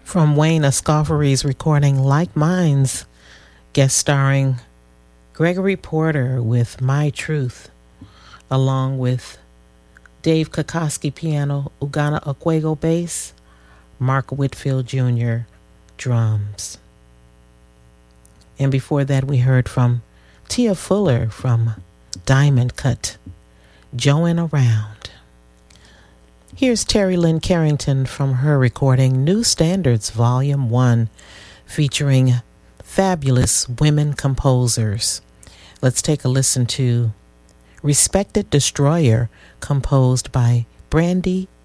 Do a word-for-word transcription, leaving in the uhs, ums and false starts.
From Wayne Escoffery's recording Like Minds, guest starring Gregory Porter with My Truth, along with Dave Kokoski piano, Ugana Okwego bass, Mark Whitfield Junior drums. And before that we heard from Tia Fuller from Diamond Cut, Join Around. Here's Terry Lynn Carrington from her recording New Standards Volume one, featuring fabulous women composers. Let's take a listen to Respected Destroyer, composed by Brandy